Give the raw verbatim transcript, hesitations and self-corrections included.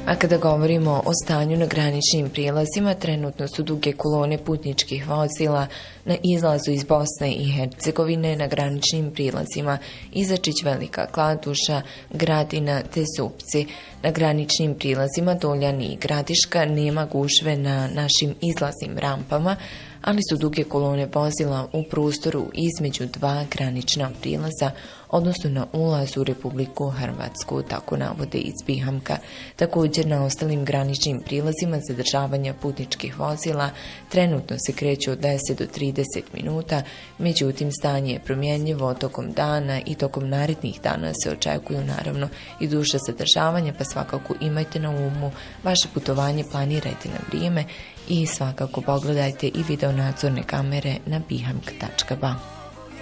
A kada govorimo o stanju na graničnim prijelazima, trenutno su duge kolone putničkih vozila na izlazu iz Bosne i Hercegovine na graničnim prilazima Izačić, Velika Kladuša, Gradina te Zupci. Na graničnim prilazima Doljani i Gradiška nema gužve na našim izlaznim rampama, ali su duge kolone vozila u prostoru između dva granična prilaza, odnosno na ulazu u Republiku Hrvatsku, tako navode iz Bihamka. Također na ostalim graničnim prilazima zadržavanja putničkih vozila trenutno se kreću od deset do trideset minuta, međutim stanje je promjenjivo tokom dana i tokom narednih dana se očekuju naravno i duže zadržavanja, pa svakako imajte na umu vaše putovanje, planirajte na vrijeme i svakako pogledajte i video nadzorne kamere na bihamk tačka ba.